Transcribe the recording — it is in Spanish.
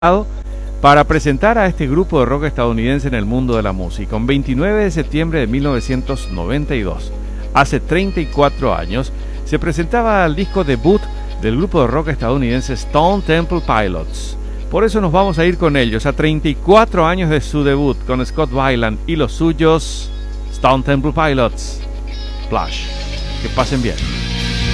para presentar a este grupo de rock estadounidense en el mundo de la música. Un 29 de septiembre de 1992, hace 34 años, se presentaba el disco debut del grupo de rock estadounidense Stone Temple Pilots. Por eso nos vamos a ir con ellos, a 34 años de su debut, con Scott Weiland y los suyos, Stone Temple Pilots. Flash. Que pasen bien.